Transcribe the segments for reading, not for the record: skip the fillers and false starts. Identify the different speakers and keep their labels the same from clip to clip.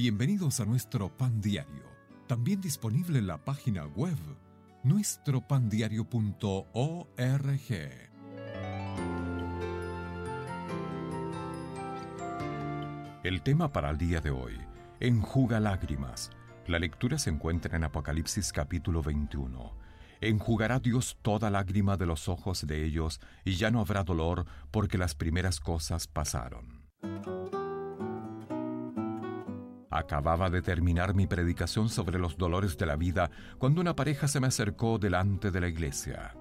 Speaker 1: Bienvenidos a nuestro Pan Diario, también disponible en la página web nuestropandiario.org. El tema para el día de hoy: enjuga lágrimas. La lectura se encuentra en Apocalipsis capítulo 21. Enjugará Dios toda lágrima de los ojos de ellos, y ya no habrá dolor, porque las primeras cosas pasaron. Acababa de terminar mi predicación sobre los dolores de la vida cuando una pareja se me acercó delante de la iglesia.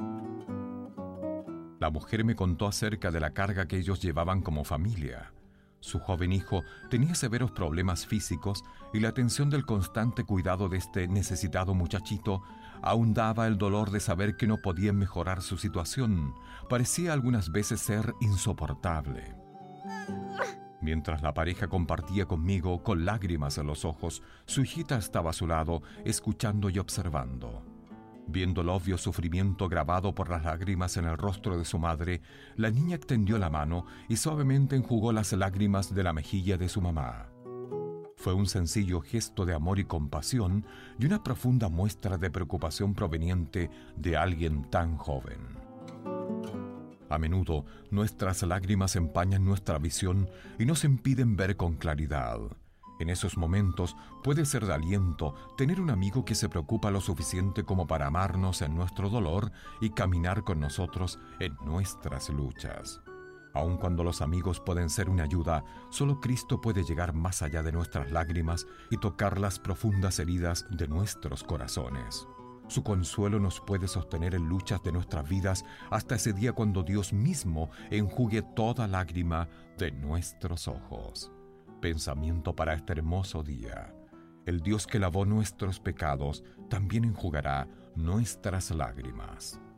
Speaker 1: La mujer me contó acerca de la carga que ellos llevaban como familia. Su joven hijo tenía severos problemas físicos y la atención del constante cuidado de este necesitado muchachito ahondaba el dolor de saber que no podían mejorar su situación. Parecía algunas veces ser insoportable. Mientras la pareja compartía conmigo, con lágrimas en los ojos, su hijita estaba a su lado, escuchando y observando. Viendo el obvio sufrimiento grabado por las lágrimas en el rostro de su madre, la niña extendió la mano y suavemente enjugó las lágrimas de la mejilla de su mamá. Fue un sencillo gesto de amor y compasión y una profunda muestra de preocupación proveniente de alguien tan joven. A menudo, nuestras lágrimas empañan nuestra visión y nos impiden ver con claridad. En esos momentos puede ser de aliento tener un amigo que se preocupa lo suficiente como para amarnos en nuestro dolor y caminar con nosotros en nuestras luchas. Aun cuando los amigos pueden ser una ayuda, solo Cristo puede llegar más allá de nuestras lágrimas y tocar las profundas heridas de nuestros corazones. Su consuelo nos puede sostener en luchas de nuestras vidas hasta ese día cuando Dios mismo enjugue toda lágrima de nuestros ojos. Pensamiento para este hermoso día: el Dios que lavó nuestros pecados también enjugará nuestras lágrimas.